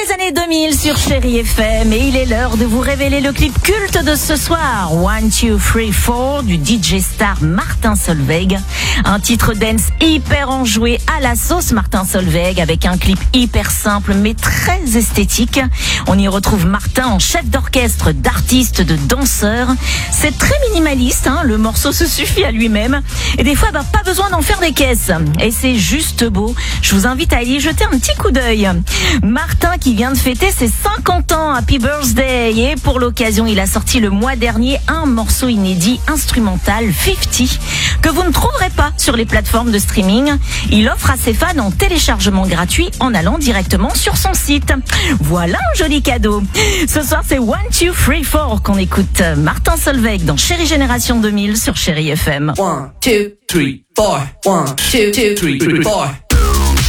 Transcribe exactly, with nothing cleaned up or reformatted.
les années deux mille sur Chérie F M et il est l'heure de vous révéler le clip culte de ce soir, one two three four du D J star Martin Solveig. Un titre dance hyper enjoué à la sauce Martin Solveig avec un clip hyper simple mais très esthétique. On y retrouve Martin en chef d'orchestre, d'artiste, de danseur. C'est très minimaliste, hein, le morceau se suffit à lui-même et des fois bah, pas besoin d'en faire des caisses. Et c'est juste beau. Je vous invite à y jeter un petit coup d'œil. Martin qui vient de fêter ses cinquante ans, Happy Birthday, et pour l'occasion il a sorti le mois dernier un morceau inédit instrumental cinquante que vous ne trouverez pas sur les plateformes de streaming. Il offre à ses fans en téléchargement gratuit en allant directement sur son site. Voilà un joli cadeau. Ce soir c'est one two three four qu'on écoute. Martin Solveig dans Chérie Génération deux mille sur Chérie F M. one two three four one two two three four